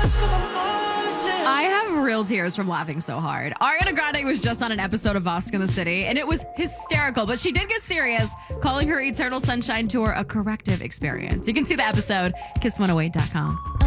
I have real tears from laughing so hard. Ariana Grande was just on an episode of Oscar in the City, and it was hysterical, but she did get serious, calling her Eternal Sunshine Tour a corrective experience. You can see the episode, kiss108.com.